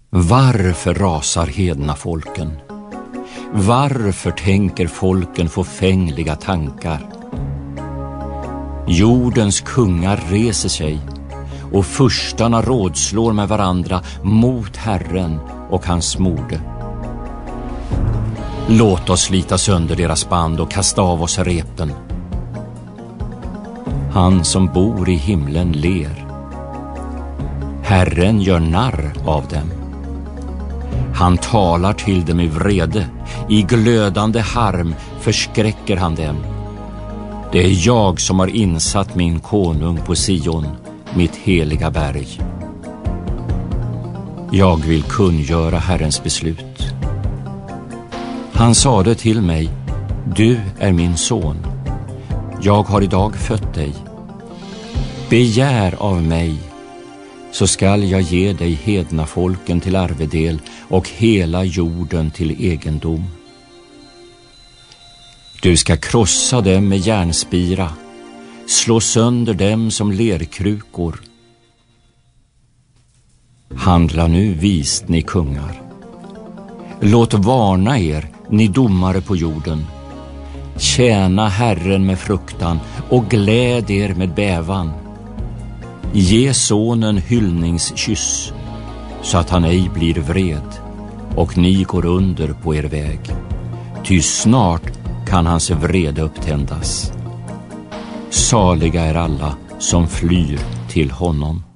Varför rasar hedna folken? Varför tänker folken fåfängliga tankar? Jordens kungar reser sig och furstarna rådslår med varandra mot Herren och hans mode. Låt oss slita sönder deras band och kasta av oss repen. Han som bor i himlen ler. Herren gör narr av dem. Han talar till dem i vrede, i glödande harm förskräcker han dem. Det är jag som har insatt min konung på Sion, mitt heliga berg. Jag vill kungöra Herrens beslut. Han sade till mig, du är min son. Jag har idag fött dig. Begär av mig, så skall jag ge dig hedna folken till arvedel och hela jorden till egendom. Du ska krossa dem med järnspira, slå sönder dem som lerkrukor. Handla nu vist, ni kungar. Låt varna er, ni domare på jorden. Tjäna Herren med fruktan och gläd er med bävan. Ge sonen hyllningskyss, så att han ej blir vred och ni går under på er väg. Ty snart kan hans vrede upptändas. Saliga är alla som flyr till honom.